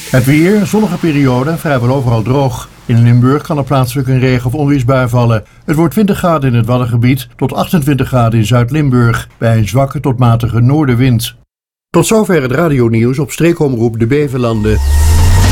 Het weer, zonnige periode en vrijwel overal droog. In Limburg kan er plaatselijk een regen- of onweersbui vallen. Het wordt 20 graden in het Waddengebied tot 28 graden in Zuid-Limburg, bij een zwakke tot matige noordenwind. Tot zover het radionieuws op streekomroep De Beverlanden.